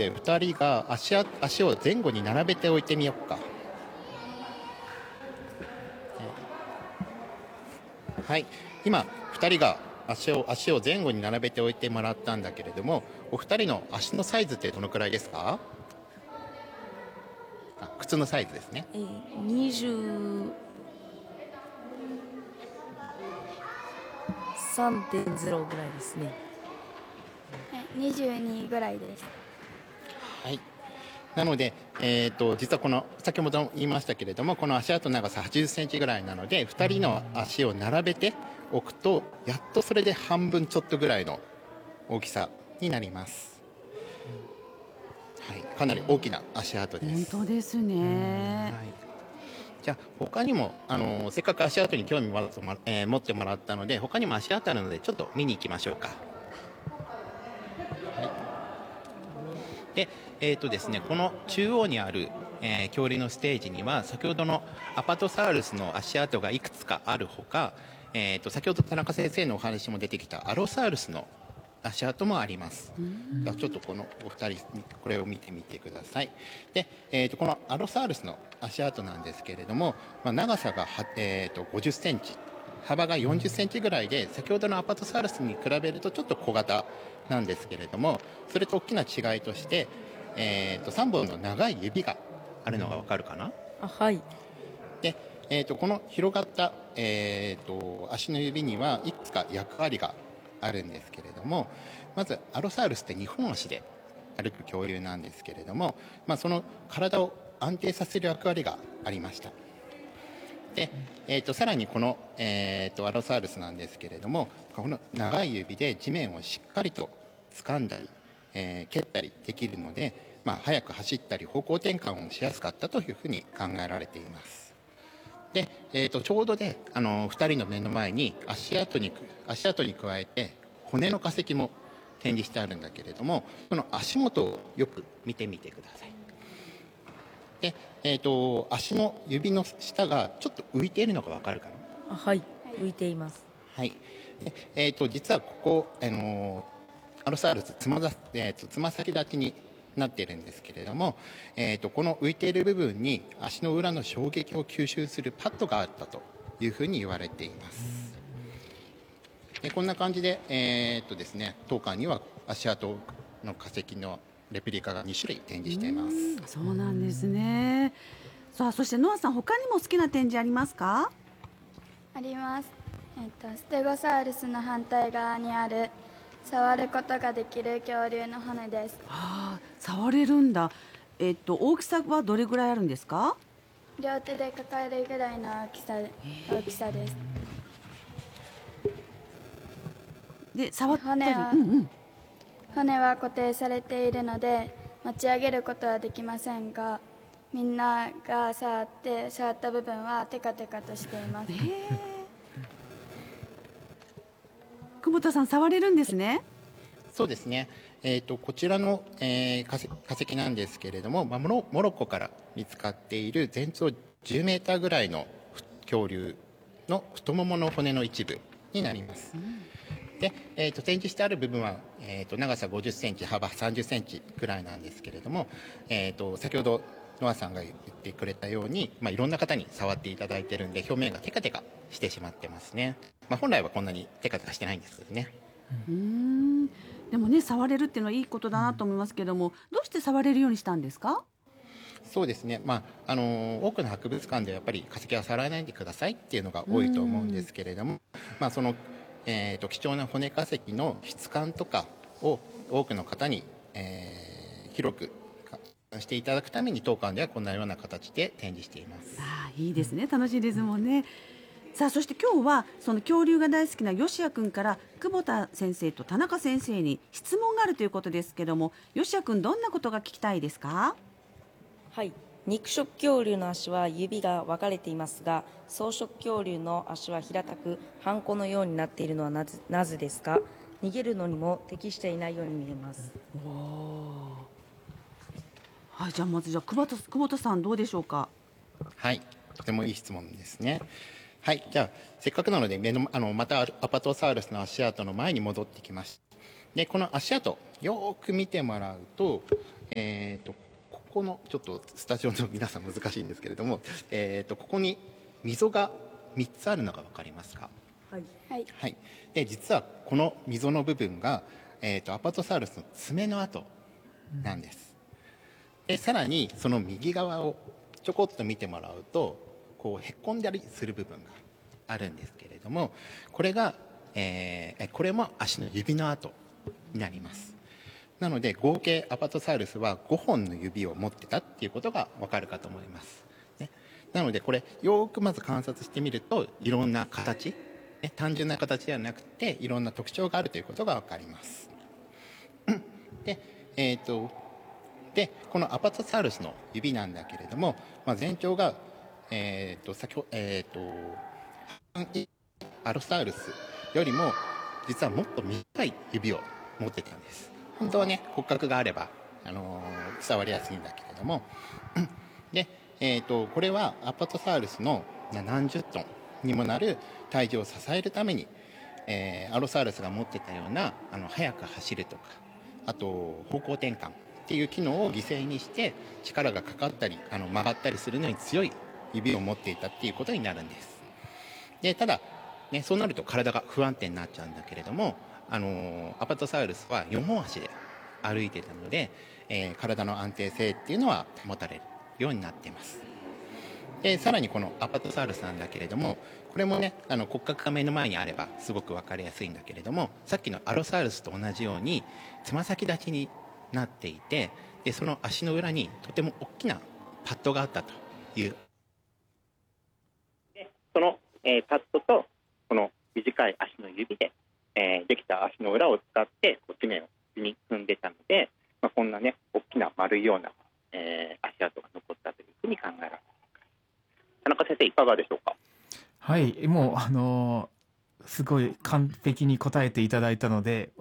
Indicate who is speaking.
Speaker 1: で2人が足を前後に並べておいてみようか。はい、今2人が足を前後に並べておいてもらったんだけれども、お二人の足のサイズってどのくらいですか？靴のサイズですね。
Speaker 2: 23.0 ぐらいですね。
Speaker 3: 22ぐらいです。
Speaker 1: はい。なので、実はこの先ほど言いましたけれども、この足跡の長さ80センチぐらいなので、2人の足を並べておくと、やっとそれで半分ちょっとぐらいの大きさになります。はい、かなり大きな足跡です。
Speaker 4: 本当ですね。
Speaker 1: はい、じゃあ他にもせっかく足跡に興味持ってもらったので、他にも足跡あるのでちょっと見に行きましょうか。はい、でですね、この中央にある、恐竜のステージには先ほどのアパトサウルスの足跡がいくつかあるほか、先ほど田中先生のお話も出てきたアロサウルスの足跡もあります。じゃあちょっとこのお二人これを見てみてください。で、このアロサウルスの足跡なんですけれども、長さが50センチ、幅が40センチぐらいで、先ほどのアパトサウルスに比べるとちょっと小型なんですけれども、それと大きな違いとして、3本の長い指があるのがわかるかな？
Speaker 2: はい。
Speaker 1: で、この広がった、足の指にはいくつか役割があるんですけれども、まずアロサウルスって2本足で歩く恐竜なんですけれども、その体を安定させる役割がありました。で、さらにこの、アロサウルスなんですけれども、この長い指で地面をしっかりと掴んだり、蹴ったりできるので、速く走ったり方向転換をしやすかったというふうに考えられています。で、ちょうどで2人の目の前に足跡に加えて骨の化石も展示してあるんだけれども、その足元をよく見てみてください。で、足の指の下がちょっと浮いているのがわかるかな？
Speaker 2: はい、浮いています。
Speaker 1: はい。で、実はここ、アロサウルスつま先立ちになっているんですけれども、この浮いている部分に足の裏の衝撃を吸収するパッドがあったというふうに言われています。で、こんな感じで、ですね、当館には足跡の化石のレプリカが2種類展示しています。
Speaker 4: そうなんですね。さあ、そしてノアさん、他にも好きな展示ありますか？
Speaker 3: あります。ステゴサウルスの反対側にある触ることができる恐竜の骨です。
Speaker 4: 触れるんだ。大きさはどれぐらいあるんですか？
Speaker 3: 両手で抱えるぐらいの大きさです。
Speaker 4: で、触ったり、
Speaker 3: 骨は固定されているので持ち上げることはできませんが、みんなが触った部分はテカテカとしています。
Speaker 4: 久保田さん、触れるんですね。
Speaker 1: そうですね。こちらの、化石なんですけれども、モロッコから見つかっている全長10メーターぐらいの恐竜の太ももの骨の一部になります。で、展示してある部分は、長さ50センチ、幅30センチぐらいなんですけれども、先ほどノアさんが言ってくれたように、いろんな方に触っていただいてるんで、表面がテカテカしてしまってますね。本来はこんなにテカテカしてないんですけどね。
Speaker 4: でもね、触れるっていうのはいいことだなと思いますけども、どうして触れるようにしたんですか？
Speaker 1: そうですね、多くの博物館でやっぱり化石は触らないでくださいっていうのが多いと思うんですけれども、その、貴重な骨化石の質感とかを多くの方に、広くしていただくために当館ではこんなような形で展示しています。
Speaker 4: いいですね、楽しいですもんね。さあ、そして今日はその恐竜が大好きな吉谷君から久保田先生と田中先生に質問があるということですけども、吉谷君、どんなことが聞きたいですか？
Speaker 2: はい、肉食恐竜の足は指が分かれていますが、草食恐竜の足は平たくハンコのようになっているのはなぜですか？逃げるのにも適していないように見えます。
Speaker 4: はい、じゃあまず久保田さん、どうでしょうか？
Speaker 1: はい、とてもいい質問ですね。はい、じゃあせっかくなのでまたアパトサウルスの足跡の前に戻ってきました。で、この足跡よく見てもらうと、 ここのちょっとスタジオの皆さん難しいんですけれども、ここに溝が3つあるのが分かりますか？
Speaker 2: はい。
Speaker 3: はい
Speaker 1: はい、で実はこの溝の部分が、アパトサウルスの爪の跡なんです。でさらにその右側をちょこっと見てもらうとこうへっこんだりする部分があるんですけれども、これが、これも足の指の跡になります。なので合計アパトサウルスは5本の指を持ってたっていうことがわかるかと思います、ね、なのでこれよくまず観察してみるといろんな形、ね、単純な形ではなくていろんな特徴があるということがわかります。で、このアパトサウルスの指なんだけれども、全長が、先ほアロサウルスよりも実はもっと短い指を持ってたんです。本当はね骨格があれば、伝わりやすいんだけれどもで、これはアパトサウルスの何十トンにもなる体重を支えるために、アロサウルスが持ってたような速く走るとか、あと方向転換っていう機能を犠牲にして力がかかったり曲がったりするのに強い指を持っていたっていうことになるんです。でただ、ね、そうなると体が不安定になっちゃうんだけれども、アパトサウルスは4本足で歩いていたので、体の安定性っていうのは保たれるようになっています。でさらにこのアパトサウルスなんだけれども、これもね骨格が目の前にあればすごく分かりやすいんだけれども、さっきのアロサウルスと同じようにつま先立ちになっていて、でその足の裏にとても大きなパッドがあったという。でその、パッドとこの短い足の指で、できた足の裏を使って地面をに踏んでたので、こんなね大きな丸いような、足跡が残ったというふうに考えられます。田中先生いかがでしょうか？
Speaker 5: はい、もうすごい完璧に答えていただいたので